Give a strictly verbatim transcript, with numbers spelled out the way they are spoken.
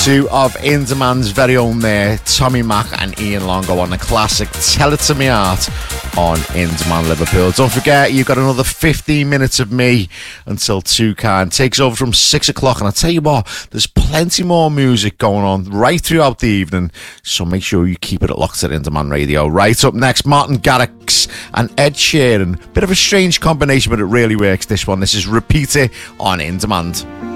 two of In Demand's very own there, Tommy Mac and Ian Longo on the classic Tell It To Me Art on In Demand Liverpool. Don't forget, you've got another fifteen minutes of me until Toucan takes over from six o'clock, and I'll tell you what, there's plenty more music going on right throughout the evening, so make sure you keep it locked at In Demand Radio. Right up next, Martin Garrix and Ed Sheeran. Bit of a strange combination, but it really works, this one. This is Repeat It on In Demand.